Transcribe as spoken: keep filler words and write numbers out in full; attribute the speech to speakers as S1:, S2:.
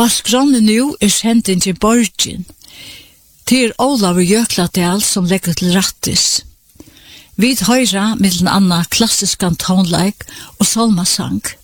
S1: Og skrånne nu er sendin til Borgin. Det er Olav Jökladal som legger til rattis. Vi høyra mellom anna klassiskan tonleik og salmasang.